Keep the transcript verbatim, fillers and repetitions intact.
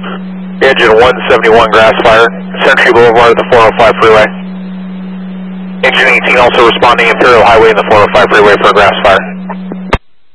Engine one seventy-one, grass fire, Century Boulevard, the four oh five freeway. Engine eighteen also responding Imperial Highway in the four oh five freeway for a grass fire.